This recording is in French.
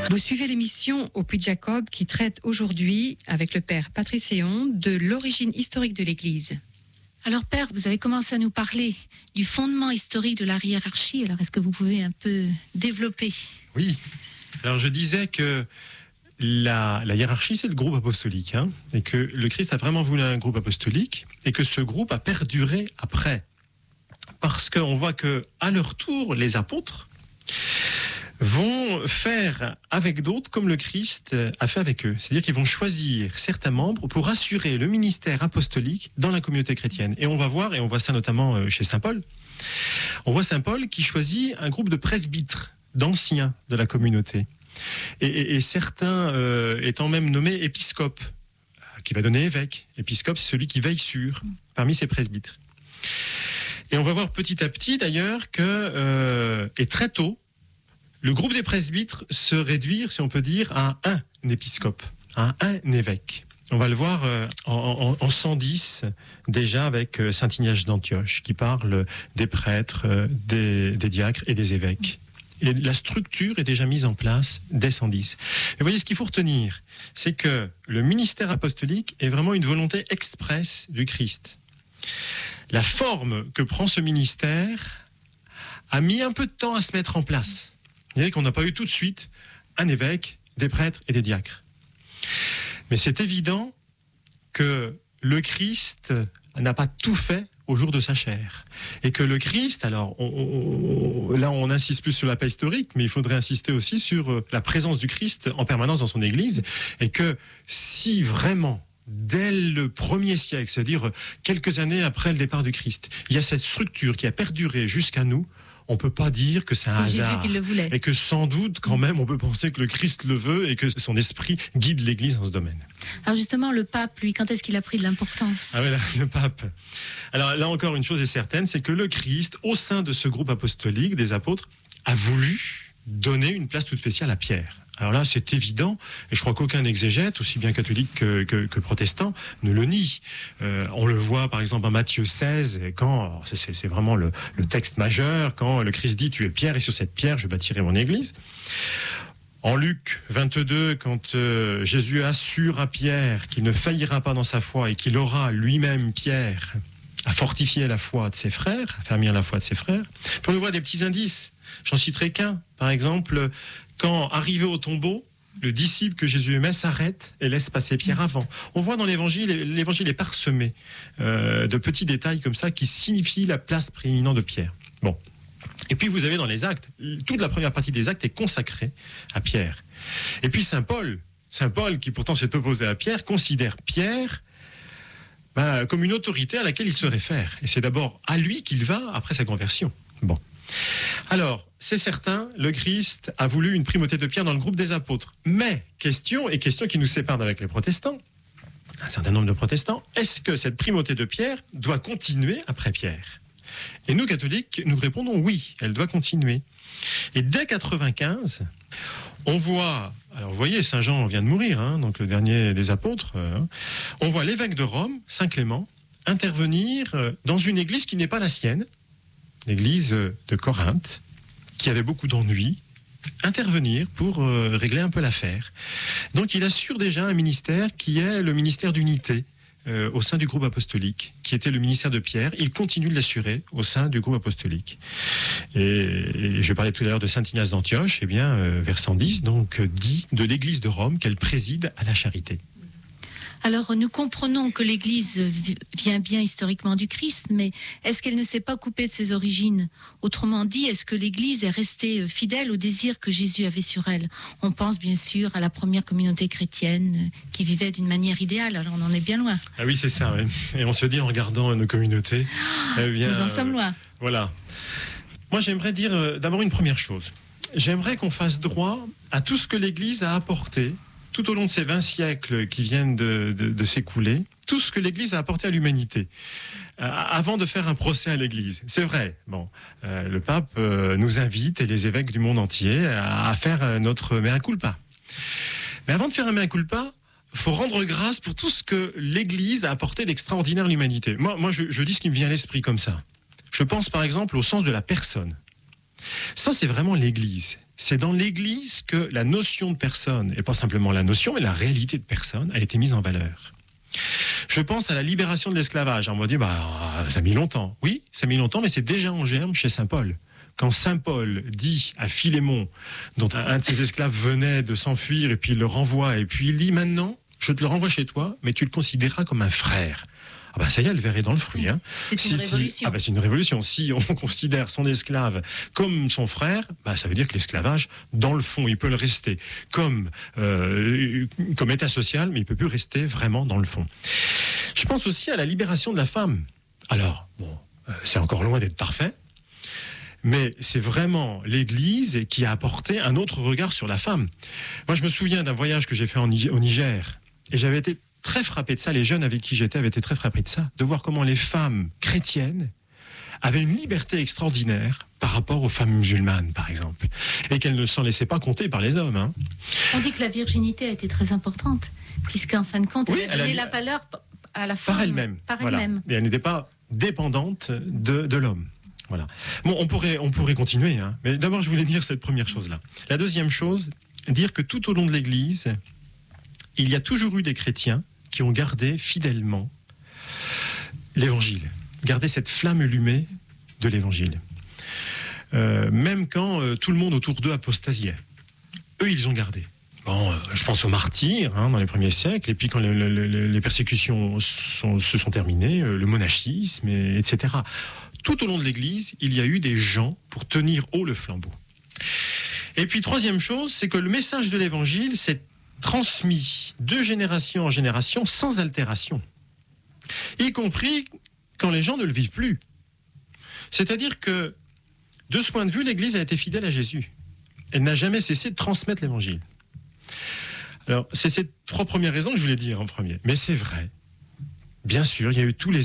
Vous suivez l'émission Au Puy de Jacob qui traite aujourd'hui, avec le père Patrice Héon, de l'origine historique de l'Église. Alors père, vous avez commencé à nous parler du fondement historique de la hiérarchie. Alors est-ce que vous pouvez un peu développer ? Oui, alors je disais que la hiérarchie, c'est le groupe apostolique, et que le Christ a vraiment voulu un groupe apostolique, et que ce groupe a perduré après. Parce qu'on voit qu'à leur tour, les apôtres vont faire avec d'autres comme le Christ a fait avec eux. C'est-à-dire qu'ils vont choisir certains membres pour assurer le ministère apostolique dans la communauté chrétienne. Et on va voir, et on voit ça notamment chez Saint Paul, on voit Saint Paul qui choisit un groupe de presbytres, d'anciens de la communauté. Et certains étant même nommés épiscopes, qui va donner évêque. Épiscope, c'est celui qui veille sur, parmi ces presbytres. Et on va voir petit à petit d'ailleurs que, et très tôt, le groupe des presbytres se réduire, si on peut dire, à un épiscope, à un évêque. On va le voir en 110 déjà avec saint Ignace d'Antioche, qui parle des prêtres, des diacres et des évêques. Et la structure est déjà mise en place dès 110. Et vous voyez, ce qu'il faut retenir, c'est que le ministère apostolique est vraiment une volonté expresse du Christ. La forme que prend ce ministère a mis un peu de temps à se mettre en place. Vous voyez qu'on n'a pas eu tout de suite un évêque, des prêtres et des diacres. Mais c'est évident que le Christ n'a pas tout fait au jour de sa chair. Et que le Christ, alors là on insiste plus sur la paix historique, mais il faudrait insister aussi sur la présence du Christ en permanence dans son Église, et que si vraiment, dès le 1er siècle, c'est-à-dire quelques années après le départ du Christ, il y a cette structure qui a perduré jusqu'à nous, on ne peut pas dire que c'est un hasard. Jésus qui le voulait. Et que sans doute, quand même, on peut penser que le Christ le veut et que son esprit guide l'Église dans ce domaine. Alors justement, le pape, lui, quand est-ce qu'il a pris de l'importance ? Ah oui, le pape. Alors là encore, une chose est certaine, c'est que le Christ, au sein de ce groupe apostolique des apôtres, a voulu donner une place toute spéciale à Pierre. Alors là, c'est évident, et je crois qu'aucun exégète, aussi bien catholique que protestant, ne le nie. On le voit par exemple en Matthieu 16, quand c'est vraiment le texte majeur, quand le Christ dit « Tu es Pierre, et sur cette pierre, je bâtirai mon église ». En Luc 22, quand Jésus assure à Pierre qu'il ne faillira pas dans sa foi et qu'il aura lui-même, Pierre, à fortifier la foi de ses frères, à fermir la foi de ses frères, on le voit des petits indices. J'en citerai qu'un. Par exemple, quand arrivé au tombeau, le disciple que Jésus aimait s'arrête et laisse passer Pierre avant. On voit dans l'évangile est parsemé de petits détails comme ça qui signifient la place prééminente de Pierre. Bon. Et puis vous avez dans les actes, toute la première partie des actes est consacrée à Pierre. Et puis Saint Paul qui pourtant s'est opposé à Pierre, considère Pierre comme une autorité à laquelle il se réfère. Et c'est d'abord à lui qu'il va après sa conversion. Bon. Alors, c'est certain, le Christ a voulu une primauté de Pierre dans le groupe des apôtres. Mais, question qui nous sépare d'avec les protestants, un certain nombre de protestants, est-ce que cette primauté de Pierre doit continuer après Pierre ? Et nous, catholiques, nous répondons oui, elle doit continuer. Et dès 95, on voit, alors vous voyez, Saint Jean vient de mourir, donc le dernier des apôtres, on voit l'évêque de Rome, Saint Clément, intervenir dans une église qui n'est pas la sienne, l'église de Corinthe, qui avait beaucoup d'ennuis, intervenir pour régler un peu l'affaire. Donc il assure déjà un ministère qui est le ministère d'unité au sein du groupe apostolique, qui était le ministère de Pierre. Il continue de l'assurer au sein du groupe apostolique. Et je parlais tout à l'heure de saint Ignace d'Antioche, vers 110, donc dit de l'église de Rome qu'elle préside à la charité. Alors, nous comprenons que l'Église vient bien historiquement du Christ, mais est-ce qu'elle ne s'est pas coupée de ses origines ? Autrement dit, est-ce que l'Église est restée fidèle au désir que Jésus avait sur elle ? On pense bien sûr à la première communauté chrétienne qui vivait d'une manière idéale, alors on en est bien loin. Ah oui, c'est ça, oui. Et on se dit en regardant nos communautés... nous en sommes loin. Voilà. Moi, j'aimerais dire d'abord une première chose. J'aimerais qu'on fasse droit à tout ce que l'Église a apporté tout au long de ces 20 siècles qui viennent de s'écouler, tout ce que l'Église a apporté à l'humanité, avant de faire un procès à l'Église. C'est vrai, le pape nous invite, et les évêques du monde entier, à faire notre mea culpa. Mais avant de faire un mea culpa, il faut rendre grâce pour tout ce que l'Église a apporté d'extraordinaire à l'humanité. Moi je dis ce qui me vient à l'esprit comme ça. Je pense par exemple au sens de la personne. Ça, c'est vraiment l'Église c'est dans l'Église que la notion de personne, et pas simplement la notion, mais la réalité de personne, a été mise en valeur. Je pense à la libération de l'esclavage. On va dire, ça a mis longtemps. Oui, ça a mis longtemps, mais c'est déjà en germe chez saint Paul. Quand saint Paul dit à Philémon, dont un de ses esclaves venait de s'enfuir, et puis il le renvoie, et puis il dit, maintenant, je te le renvoie chez toi, mais tu le considéreras comme un frère. Ah bah ça y est, le verre est dans le fruit. Hein. C'est une révolution. C'est une révolution. Si on considère son esclave comme son frère, ça veut dire que l'esclavage, dans le fond, il peut le rester comme état social, mais il peut plus rester vraiment dans le fond. Je pense aussi à la libération de la femme. Alors, c'est encore loin d'être parfait, mais c'est vraiment l'Église qui a apporté un autre regard sur la femme. Moi, je me souviens d'un voyage que j'ai fait au Niger, et j'avais été très frappé de ça, les jeunes avec qui j'étais avaient été très frappés de ça, de voir comment les femmes chrétiennes avaient une liberté extraordinaire par rapport aux femmes musulmanes, par exemple, et qu'elles ne s'en laissaient pas compter par les hommes. Hein. On dit que la virginité a été très importante, puisqu'en fin de compte, elle a donné la valeur à la femme par elle-même. Et elle n'était pas dépendante de l'homme. Voilà. Bon, on pourrait continuer, hein, mais d'abord je voulais dire cette première chose-là. La deuxième chose, dire que tout au long de l'Église, il y a toujours eu des chrétiens qui ont gardé fidèlement l'Évangile, gardé cette flamme allumée de l'Évangile. Même quand tout le monde autour d'eux apostasiait. Eux, ils ont gardé. Je pense aux martyrs dans les premiers siècles, et puis quand les persécutions se sont terminées, le monachisme, etc. Tout au long de l'Église, il y a eu des gens pour tenir haut le flambeau. Et puis, troisième chose, c'est que le message de l'Évangile s'est transmis de génération en génération sans altération, y compris quand les gens ne le vivent plus. C'est-à-dire que, de ce point de vue, l'Église a été fidèle à Jésus. Elle n'a jamais cessé de transmettre l'Évangile. Alors, c'est ces trois premières raisons que je voulais dire en premier. Mais c'est vrai. Bien sûr, il y a eu tous les